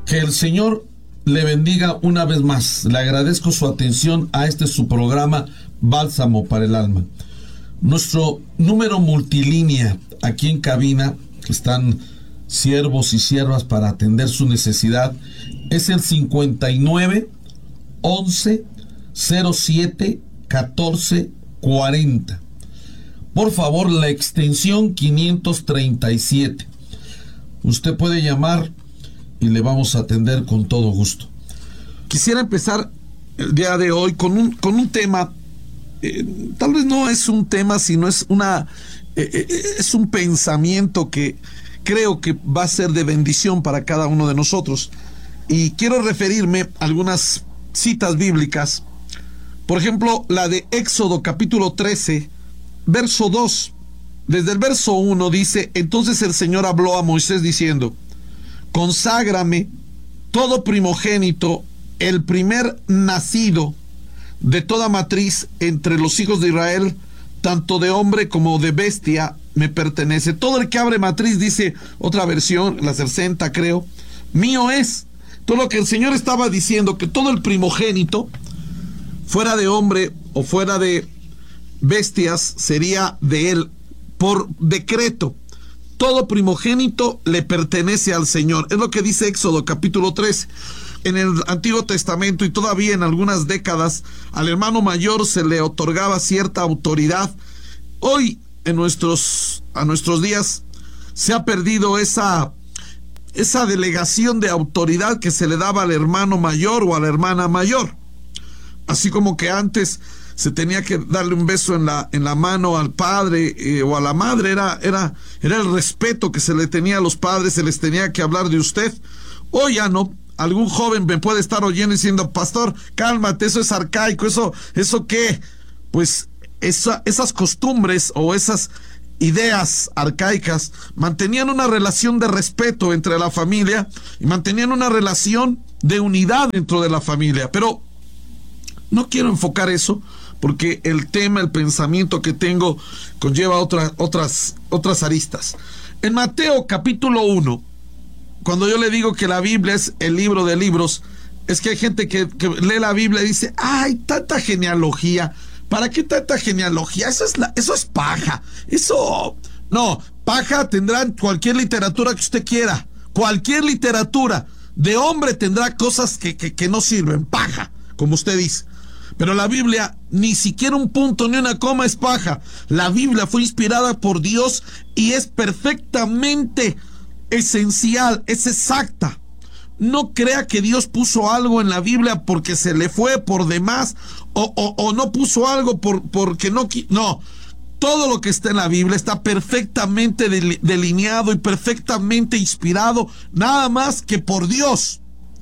Que el Señor le bendiga una vez más. Le agradezco su atención a su programa Bálsamo para el Alma. Nuestro número multilínea aquí en cabina, que están siervos y siervas para atender su necesidad, es el 59 11 07 14 40. Por favor, la extensión 537. Usted puede llamar y le vamos a atender con todo gusto. Quisiera empezar el día de hoy con un tema. Tal vez no es un tema, sino es un pensamiento que creo que va a ser de bendición para cada uno de nosotros. Y quiero referirme a algunas citas bíblicas. Por ejemplo, la de Éxodo capítulo 13, verso 2. Desde el verso 1 dice: entonces el Señor habló a Moisés diciendo: conságrame todo primogénito, el primer nacido de toda matriz entre los hijos de Israel, tanto de hombre como de bestia, me pertenece. Todo el que abre matriz, dice otra versión, la 60 creo, mío es. Todo lo que el Señor estaba diciendo, que todo el primogénito, fuera de hombre o fuera de bestias, sería de él por decreto. Todo primogénito le pertenece al Señor. Es lo que dice Éxodo capítulo 13. En el Antiguo Testamento y todavía en algunas décadas, al hermano mayor se le otorgaba cierta autoridad. Hoy, a nuestros días, se ha perdido esa delegación de autoridad que se le daba al hermano mayor o a la hermana mayor. Así como que antes se tenía que darle un beso en la mano al padre o a la madre, era el respeto que se le tenía a los padres, se les tenía que hablar de usted. Hoy ya no. Algún joven me puede estar oyendo diciendo: pastor, cálmate, eso es arcaico, ¿eso qué? Pues esas costumbres o esas ideas arcaicas mantenían una relación de respeto entre la familia y mantenían una relación de unidad dentro de la familia. Pero no quiero enfocar eso, porque el tema, el pensamiento que tengo conlleva otras aristas. En Mateo capítulo 1, cuando yo le digo que la Biblia es el libro de libros, es que hay gente que lee la Biblia y dice: ¡ay, tanta genealogía! ¿Para qué tanta genealogía? Eso es paja. Eso, no, paja tendrá en cualquier literatura que usted quiera. Cualquier literatura de hombre tendrá cosas que no sirven, paja, como usted dice. Pero la Biblia, ni siquiera un punto ni una coma es paja. La Biblia fue inspirada por Dios y es perfectamente esencial, es exacta. No crea que Dios puso algo en la Biblia porque se le fue por demás o no puso algo porque no. No, todo lo que está en la Biblia está perfectamente delineado y perfectamente inspirado, nada más que por Dios.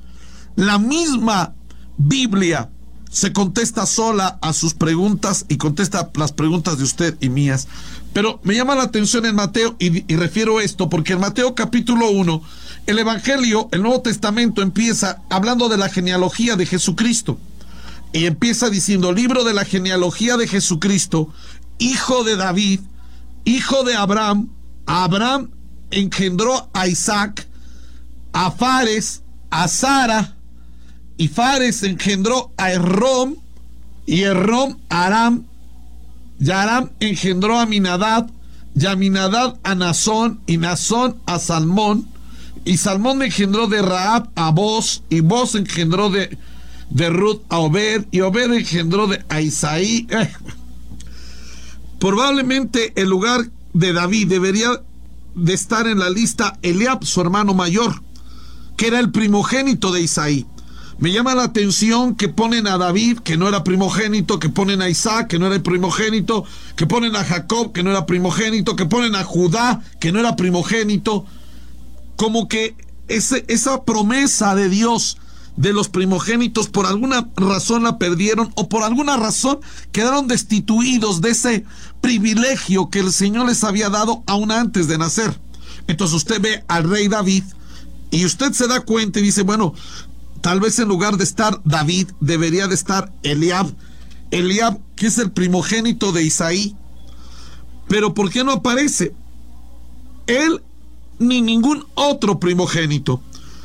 La misma Biblia se contesta sola a sus preguntas y contesta las preguntas de usted y mías. Pero me llama la atención en Mateo, y refiero esto porque en Mateo capítulo 1, el Evangelio, el Nuevo Testamento, empieza hablando de la genealogía de Jesucristo. Y empieza diciendo: libro de la genealogía de Jesucristo, hijo de David, hijo de Abraham. Abraham engendró a Isaac, a Fares, a Sara, y Fares engendró a Errom, y Errom a Aram, y Aram engendró a Aminadab, y Aminadab a Nazón, y Nazón a Salmón, y Salmón engendró de Rahab a Boz, y Boz engendró de Ruth a Obed, y Obed engendró a Isaí. Probablemente el lugar de David debería de estar en la lista Eliab, su hermano mayor, que era el primogénito de Isaí. Me llama la atención que ponen a David, que no era primogénito, que ponen a Isaac, que no era el primogénito, que ponen a Jacob, que no era primogénito, que ponen a Judá, que no era primogénito. Como que esa promesa de Dios de los primogénitos por alguna razón la perdieron, o por alguna razón quedaron destituidos de ese privilegio que el Señor les había dado aún antes de nacer. Entonces usted ve al rey David y usted se da cuenta y dice: bueno, tal vez en lugar de estar David debería de estar Eliab, que es el primogénito de Isaí. Pero ¿por qué no aparece él ni ningún otro primogénito?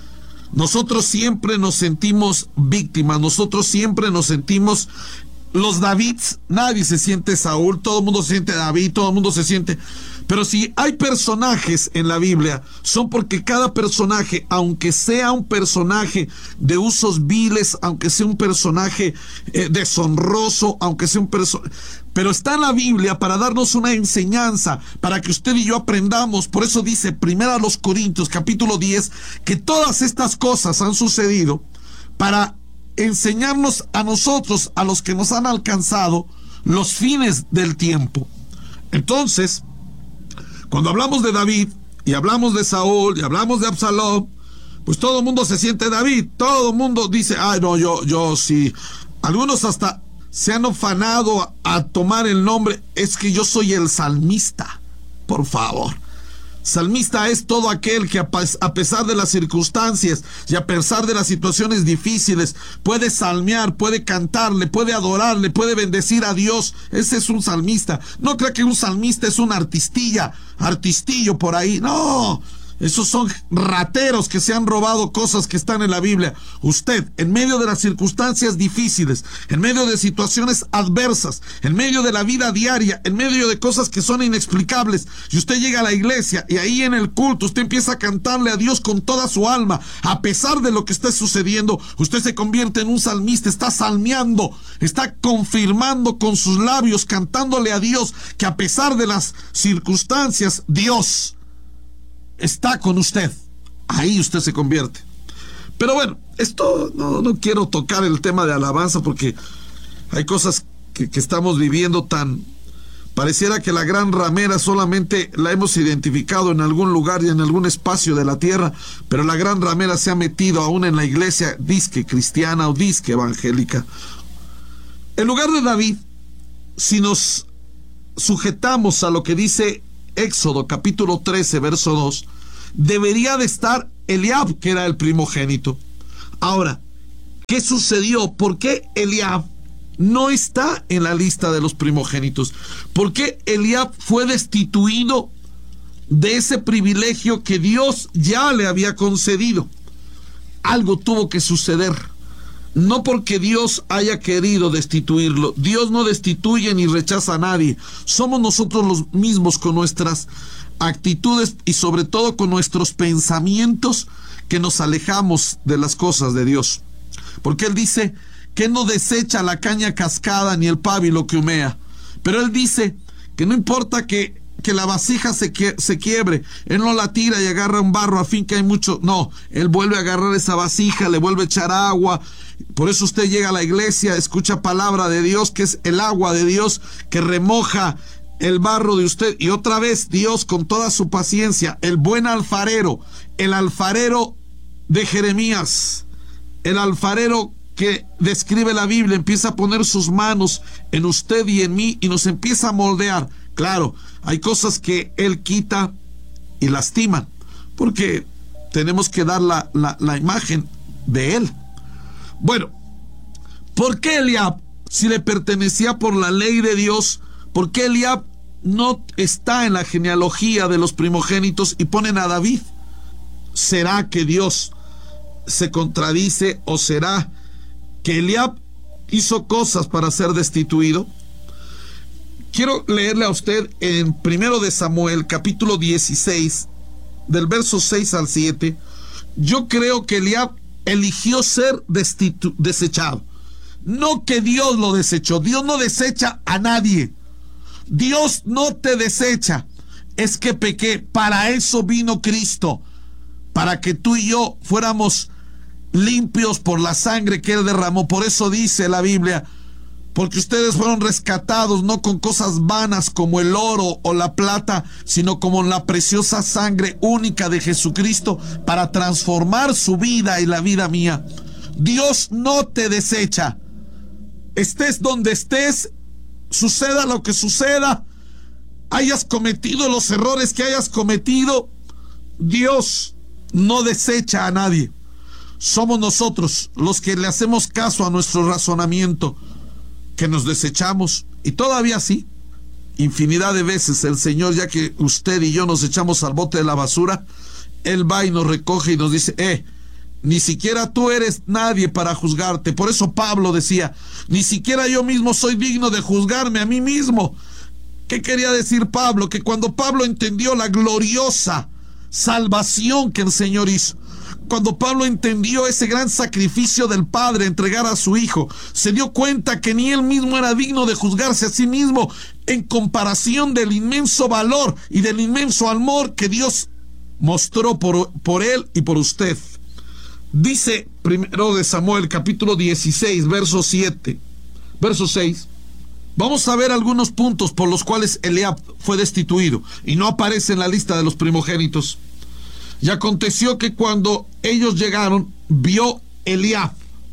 Nosotros siempre nos sentimos víctimas, nosotros siempre nos sentimos los Davids. Nadie se siente Saúl, todo el mundo se siente David, todo el mundo se siente... Pero si hay personajes en la Biblia, son porque cada personaje, aunque sea un personaje de usos viles, aunque sea un personaje deshonroso, aunque sea un personaje... Pero está en la Biblia para darnos una enseñanza, para que usted y yo aprendamos. Por eso dice 1 Corintios capítulo 10, que todas estas cosas han sucedido para enseñarnos a nosotros, a los que nos han alcanzado, los fines del tiempo. Entonces, cuando hablamos de David, y hablamos de Saúl, y hablamos de Absalón, pues todo el mundo se siente David, todo el mundo dice, ay no, yo sí. Algunos hasta se han ufanado a tomar el nombre, es que yo soy el salmista. Por favor. Salmista es todo aquel que a pesar de las circunstancias y a pesar de las situaciones difíciles puede salmear, puede cantarle, puede adorarle, puede bendecir a Dios. Ese es un salmista. No crea que un salmista es un artistillo por ahí. No, esos son rateros que se han robado cosas que están en la Biblia. Usted, en medio de las circunstancias difíciles, en medio de situaciones adversas, en medio de la vida diaria, en medio de cosas que son inexplicables, y usted llega a la iglesia y ahí en el culto usted empieza a cantarle a Dios con toda su alma, a pesar de lo que esté sucediendo, usted se convierte en un salmista, está salmeando, está confirmando con sus labios, cantándole a Dios que a pesar de las circunstancias, Dios está con usted. Ahí usted se convierte. Pero bueno, esto no quiero tocar el tema de alabanza porque hay cosas que estamos viviendo tan... Pareciera que la gran ramera solamente la hemos identificado en algún lugar y en algún espacio de la tierra, pero la gran ramera se ha metido aún en la iglesia disque cristiana o disque evangélica. En lugar de David, si nos sujetamos a lo que dice Éxodo capítulo 13 verso 2, debería de estar Eliab, que era el primogénito. Ahora, ¿qué sucedió? ¿Por qué Eliab no está en la lista de los primogénitos? ¿Por qué Eliab fue destituido de ese privilegio que Dios ya le había concedido? Algo tuvo que suceder. No porque Dios haya querido destituirlo. Dios no destituye ni rechaza a nadie. Somos nosotros los mismos con nuestras actitudes y sobre todo con nuestros pensamientos que nos alejamos de las cosas de Dios. Porque Él dice que no desecha la caña cascada ni el pábilo que humea. Pero Él dice que no importa que la vasija se quiebre, Él no la tira y agarra un barro a fin que hay mucho. No, Él vuelve a agarrar esa vasija, le vuelve a echar agua. Por eso usted llega a la iglesia, escucha palabra de Dios, que es el agua de Dios que remoja el barro de usted. Y otra vez Dios, con toda su paciencia, el buen alfarero, el alfarero de Jeremías, el alfarero que describe la Biblia, empieza a poner sus manos en usted y en mí y nos empieza a moldear. Claro, hay cosas que Él quita y lastiman, porque tenemos que dar la imagen de Él. Bueno, ¿por qué Eliab, si le pertenecía por la ley de Dios, por qué Eliab no está en la genealogía de los primogénitos y ponen a David? ¿Será que Dios se contradice o será que Eliab hizo cosas para ser destituido? Quiero leerle a usted en 1 de Samuel, capítulo 16, del verso 6 al 7. Yo creo que Eliab eligió ser desechado. No que Dios lo desechó. Dios no desecha a nadie. Dios no te desecha. Es que pequé. Para eso vino Cristo. Para que tú y yo fuéramos limpios por la sangre que Él derramó. Por eso dice la Biblia: porque ustedes fueron rescatados no con cosas vanas como el oro o la plata, sino como la preciosa sangre única de Jesucristo para transformar su vida y la vida mía. Dios no te desecha. Estés donde estés, suceda lo que suceda, hayas cometido los errores que hayas cometido, Dios no desecha a nadie. Somos nosotros los que le hacemos caso a nuestro razonamiento, que nos desechamos. Y todavía sí, infinidad de veces el Señor, ya que usted y yo nos echamos al bote de la basura, Él va y nos recoge y nos dice: ni siquiera tú eres nadie para juzgarte. Por eso Pablo decía, ni siquiera yo mismo soy digno de juzgarme a mí mismo. ¿Qué quería decir Pablo? Que cuando Pablo entendió la gloriosa salvación que el Señor hizo, cuando Pablo entendió ese gran sacrificio del Padre, entregar a su Hijo, se dio cuenta que ni él mismo era digno de juzgarse a sí mismo en comparación del inmenso valor y del inmenso amor que Dios mostró por él y por usted. Dice primero de Samuel, capítulo 16, verso 6. Vamos a ver algunos puntos por los cuales Eliab fue destituido y no aparece en la lista de los primogénitos. Y aconteció que cuando ellos llegaron, vio Eliab,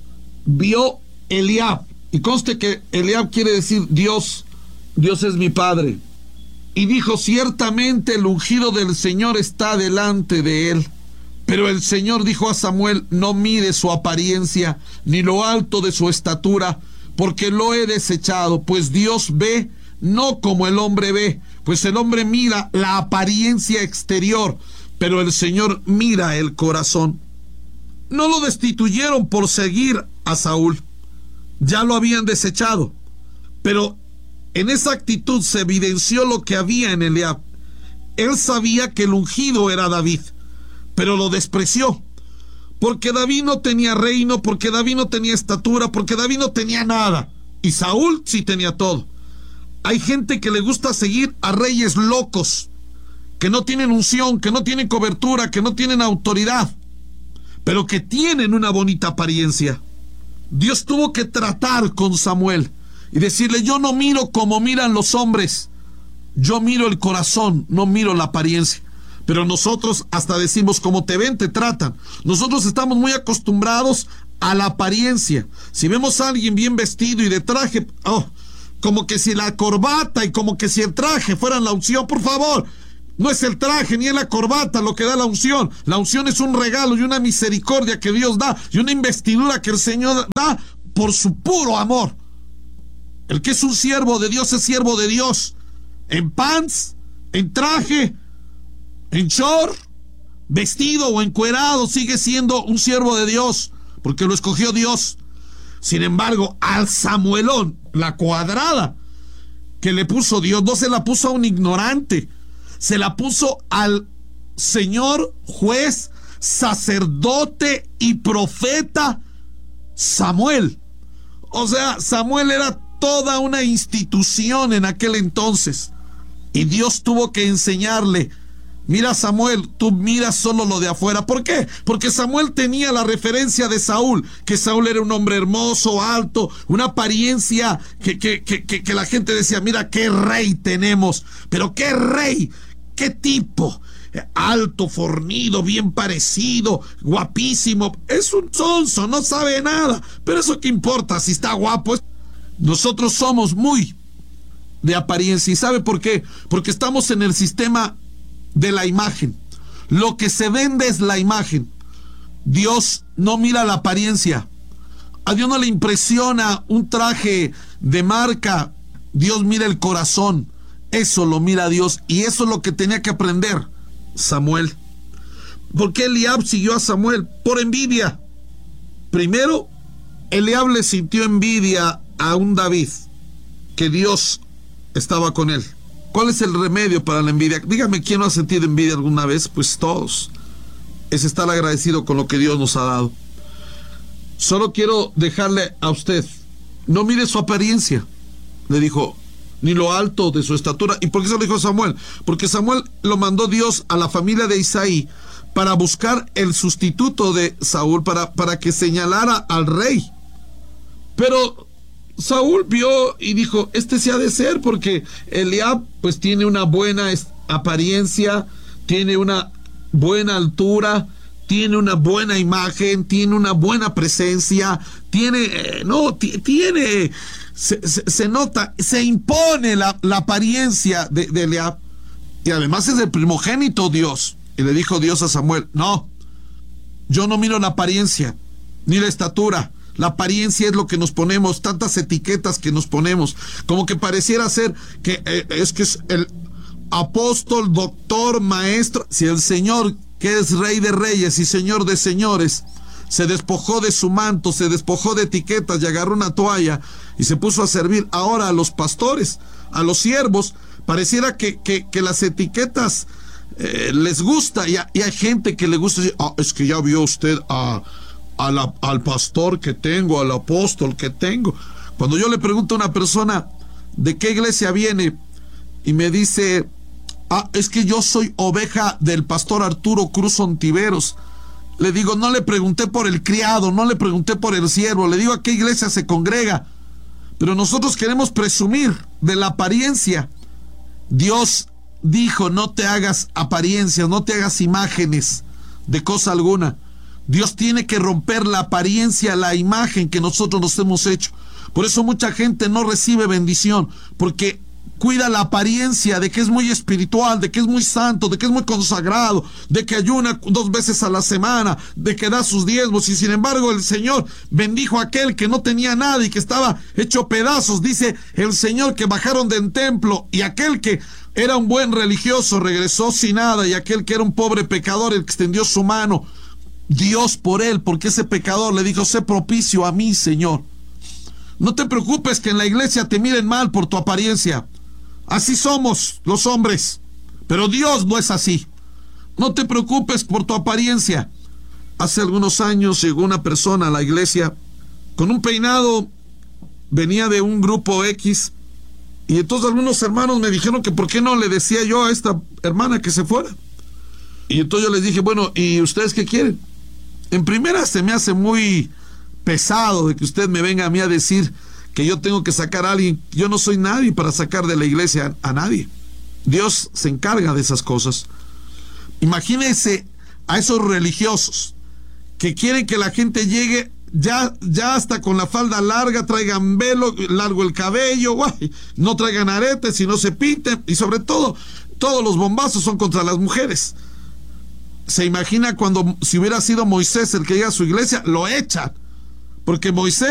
y conste que Eliab quiere decir Dios es mi Padre. Y dijo, ciertamente el ungido del Señor está delante de él. Pero el Señor dijo a Samuel, no mire su apariencia, ni lo alto de su estatura, porque lo he desechado, pues Dios ve no como el hombre ve, pues el hombre mira la apariencia exterior, pero el Señor mira el corazón. No lo destituyeron por seguir a Saúl, ya lo habían desechado, pero en esa actitud se evidenció lo que había en Eliab. Él sabía que el ungido era David, pero lo despreció, porque David no tenía reino, porque David no tenía estatura, porque David no tenía nada, y Saúl sí tenía todo. Hay gente que le gusta seguir a reyes locos, que no tienen unción, que no tienen cobertura, que no tienen autoridad, pero que tienen una bonita apariencia. Dios tuvo que tratar con Samuel y decirle, yo no miro como miran los hombres, yo miro el corazón, no miro la apariencia. Pero nosotros hasta decimos, como te ven, te tratan. Nosotros estamos muy acostumbrados a la apariencia. Si vemos a alguien bien vestido y de traje, como que si la corbata y como que si el traje fueran la unción. Por favor, no es el traje ni es la corbata lo que da la unción. La unción es un regalo y una misericordia que Dios da y una investidura que el Señor da por su puro amor. El que es un siervo de Dios es siervo de Dios. En pants, en traje, en short, vestido o encuerado, sigue siendo un siervo de Dios, porque lo escogió Dios. Sin embargo, al Samuelón, la cuadrada que le puso Dios, no se la puso a un ignorante, se la puso al Señor, juez, sacerdote y profeta Samuel. O sea, Samuel era toda una institución en aquel entonces, y Dios tuvo que enseñarle, mira Samuel, tú miras solo lo de afuera. ¿Por qué? Porque Samuel tenía la referencia de Saúl, que Saúl era un hombre hermoso, alto, una apariencia que la gente decía, mira qué rey tenemos, pero qué rey, qué tipo, alto, fornido, bien parecido, guapísimo. Es un sonso, no sabe nada, pero eso qué importa si está guapo. Nosotros somos muy de apariencia. ¿Y sabe por qué? Porque estamos en el sistema de la imagen. Lo que se vende es la imagen. Dios no mira la apariencia. A Dios no le impresiona un traje de marca. Dios mira el corazón. Eso lo mira Dios, y eso es lo que tenía que aprender Samuel. ¿Por qué Eliab siguió a Samuel? Por envidia. Primero, Eliab le sintió envidia a un David, que Dios estaba con él. ¿Cuál es el remedio para la envidia? Dígame, ¿quién no ha sentido envidia alguna vez? Pues todos. Es estar agradecido con lo que Dios nos ha dado. Solo quiero dejarle a usted, no mire su apariencia, le dijo, ni lo alto de su estatura. ¿Y por qué se lo dijo Samuel? Porque Samuel lo mandó Dios a la familia de Isaí para buscar el sustituto de Saúl, para que señalara al rey. Pero Saúl vio y dijo, este se ha de ser, porque Eliab pues tiene una buena apariencia, tiene una buena altura, tiene una buena imagen, tiene una buena presencia, se nota, se impone la apariencia de Eliab, y además es el primogénito Dios. Y le dijo Dios a Samuel, no, yo no miro la apariencia ni la estatura. La apariencia es lo que nos ponemos, tantas etiquetas que nos ponemos, como que pareciera ser que es el apóstol, doctor, maestro. Si el Señor, que es Rey de Reyes y Señor de Señores, se despojó de su manto, se despojó de etiquetas y agarró una toalla y se puso a servir. Ahora a los pastores, a los siervos, pareciera que las etiquetas les gusta, y hay gente que le gusta decir, es que ya vio usted al pastor que tengo, al apóstol que tengo. Cuando yo le pregunto a una persona de qué iglesia viene y me dice, es que yo soy oveja del pastor Arturo Cruz Ontiveros, le digo, no le pregunté por el criado, no le pregunté por el siervo, le digo a qué iglesia se congrega. Pero nosotros queremos presumir de la apariencia. Dios dijo, no te hagas apariencias, no te hagas imágenes de cosa alguna. Dios tiene que romper la apariencia, la imagen que nosotros nos hemos hecho. Por eso mucha gente no recibe bendición, porque cuida la apariencia de que es muy espiritual, de que es muy santo, de que es muy consagrado, de que ayuna 2 veces a la semana, de que da sus diezmos, y sin embargo el Señor bendijo a aquel que no tenía nada y que estaba hecho pedazos. Dice el Señor que bajaron del templo, y aquel que era un buen religioso regresó sin nada, y aquel que era un pobre pecador, el que extendió su mano, Dios por él, porque ese pecador le dijo, sé propicio a mí, Señor. No te preocupes que en la iglesia te miren mal por tu apariencia. Así somos los hombres, pero Dios no es así. No te preocupes por tu apariencia. Hace algunos años llegó una persona a la iglesia con un peinado, venía de un grupo X, y entonces algunos hermanos me dijeron que por qué no le decía yo a esta hermana que se fuera. Y entonces yo les dije, bueno, ¿y ustedes qué quieren? En primera se me hace muy pesado de que usted me venga a mí a decir que yo tengo que sacar a alguien. Yo no soy nadie para sacar de la iglesia a nadie. Dios se encarga de esas cosas. Imagínense a esos religiosos que quieren que la gente llegue ya hasta con la falda larga, traigan velo, largo el cabello, guay, no traigan aretes y no se pinten, y sobre todo, todos los bombazos son contra las mujeres. Se imagina si hubiera sido Moisés el que llega a su iglesia, lo echan, porque Moisés